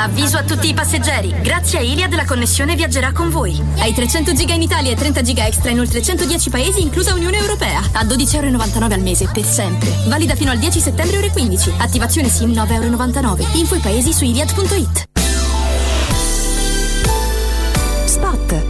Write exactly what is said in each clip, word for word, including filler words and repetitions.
Avviso a tutti i passeggeri. Grazie a Iliad la connessione viaggerà con voi. Hai trecento giga in Italia e trenta giga extra in oltre centodieci paesi, inclusa Unione Europea. A dodici virgola novantanove euro al mese, per sempre. Valida fino al dieci settembre ore quindici. Attivazione SIM nove virgola novantanove euro. Info i paesi su iliad punto it. Spot.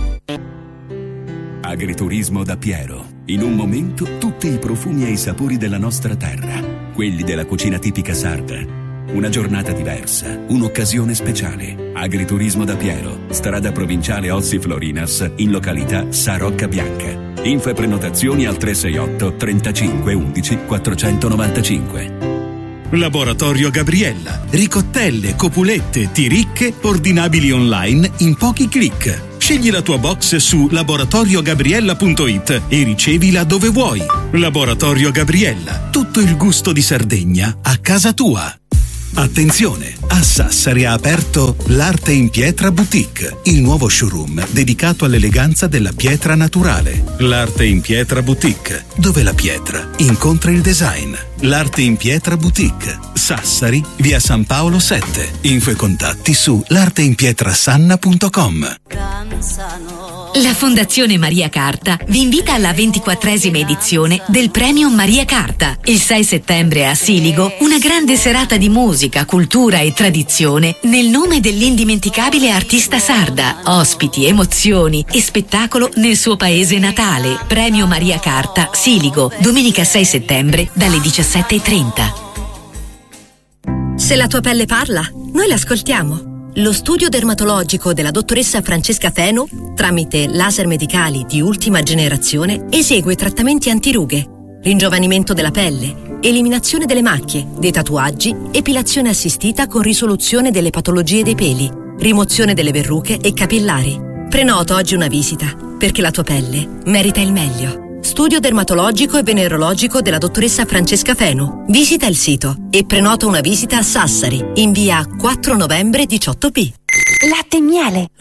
Agriturismo da Piero. In un momento tutti i profumi e i sapori della nostra terra, quelli della cucina tipica sarda. Una giornata diversa, un'occasione speciale. Agriturismo da Piero, strada provinciale Ozzi Florinas, in località Sarocca Bianca. Info e prenotazioni al tre sei otto trentacinque undici quattrocentonovantacinque. Laboratorio Gabriella. Ricottelle, copulette, tiricche, ordinabili online in pochi click. Scegli la tua box su laboratorio gabriella punto it e ricevila dove vuoi. Laboratorio Gabriella. Tutto il gusto di Sardegna a casa tua. Attenzione! A Sassari ha aperto l'Arte in Pietra Boutique, il nuovo showroom dedicato all'eleganza della pietra naturale. L'Arte in Pietra Boutique, dove la pietra incontra il design. L'Arte in Pietra Boutique, Sassari, via San Paolo sette. Info e contatti su l'arteinpietrasanna punto com. La Fondazione Maria Carta vi invita alla ventiquattresima edizione del Premio Maria Carta. Il sei settembre a Siligo, una grande serata di musica, cultura e tradizione nel nome dell'indimenticabile artista sarda. Ospiti, emozioni e spettacolo nel suo paese natale. Premio Maria Carta, Siligo, domenica sei settembre dalle diciassette e trenta. Se la tua pelle parla, noi l'ascoltiamo. Lo studio dermatologico della dottoressa Francesca Feno, tramite laser medicali di ultima generazione, esegue trattamenti antirughe, ringiovanimento della pelle, eliminazione delle macchie, dei tatuaggi, epilazione assistita con risoluzione delle patologie dei peli, rimozione delle verruche e capillari. Prenota oggi una visita, perché la tua pelle merita il meglio. Studio dermatologico e venerologico della dottoressa Francesca Feno. Visita il sito e prenota una visita a Sassari, in via quattro novembre diciotto B. Latte e miele.